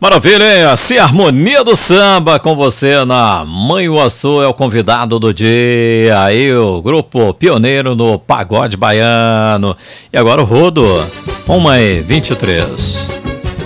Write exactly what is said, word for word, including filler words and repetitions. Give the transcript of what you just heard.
Maravilha, hein? Assim, a harmonia do samba com você na Manhuaçu é o convidado do dia. Aí o grupo pioneiro no pagode baiano. E agora o Rodo, uma e vinte e três.